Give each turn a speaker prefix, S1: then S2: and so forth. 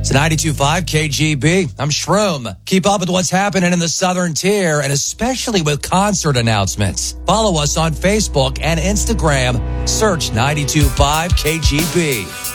S1: It's 92.5 KGB. I'm Shroom. Keep up with what's happening in the Southern Tier, and especially with concert announcements. Follow us on Facebook and Instagram. Search 92.5 KGB.